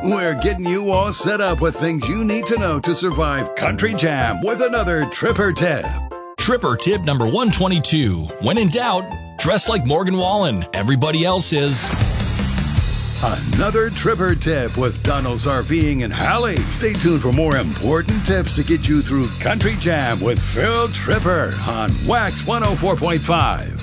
We're getting you all set up with things you need to know to survive Country Jam with another Tripper Tip. Tripper tip number 122. When in doubt, dress like Morgan Wallen. Everybody else is. Another Tripper Tip with Donald's RVing and Hallie. Stay tuned for more important tips to get you through Country Jam with Phil Tripper on Wax 104.5.